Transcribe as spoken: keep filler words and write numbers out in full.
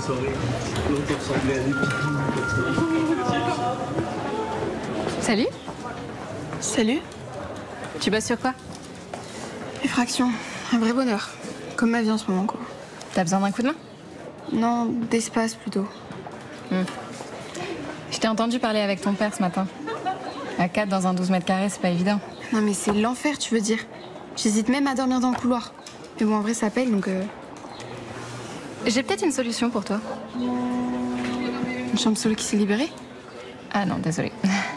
soirée. L'autre ressemblait à des pitous. Salut. Salut. Tu bosses sur quoi? Les fractions. Un vrai bonheur. Comme ma vie en ce moment, quoi. T'as besoin d'un coup de main? Non, d'espace plutôt. Hmm. Je t'ai entendu parler avec ton père ce matin. À quatre dans un douze mètres carrés, c'est pas évident. Non mais c'est l'enfer, tu veux dire. J'hésite même à dormir dans le couloir. Mais bon, en vrai, ça paye, donc... Euh... J'ai peut-être une solution pour toi. Une chambre solo qui s'est libérée? Ah non, désolée.